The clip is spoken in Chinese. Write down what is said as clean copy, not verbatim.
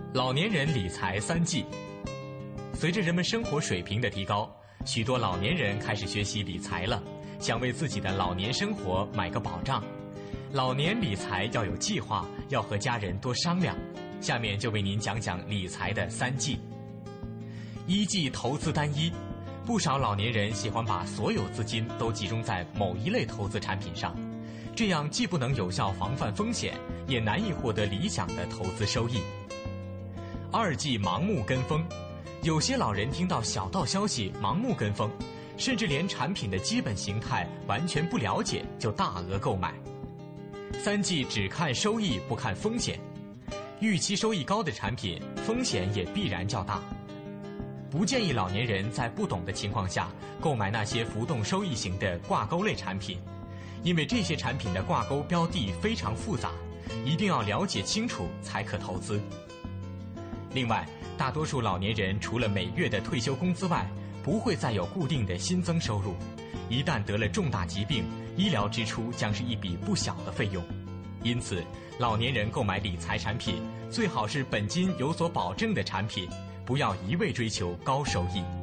老年人理财3计。随着人们生活水平的提高，许多老年人开始学习理财了，想为自己的老年生活买个保障。老年理财要有计划，要和家人多商量。下面就为您讲讲理财的3计。1计投资单一。不少老年人喜欢把所有资金都集中在某一类投资产品上，这样既不能有效防范风险，也难以获得理想的投资收益。2计盲目跟风。有些老人听到小道消息盲目跟风，甚至连产品的基本形态完全不了解就大额购买。3计只看收益不看风险。预期收益高的产品，风险也必然较大。不建议老年人在不懂的情况下购买那些浮动收益型的挂钩类产品，因为这些产品的挂钩标的非常复杂，一定要了解清楚才可投资。另外，大多数老年人除了每月的退休工资外，不会再有固定的新增收入，一旦得了重大疾病，医疗支出将是一笔不小的费用。因此，老年人购买理财产品，最好是本金有所保证的产品，不要一味追求高收益。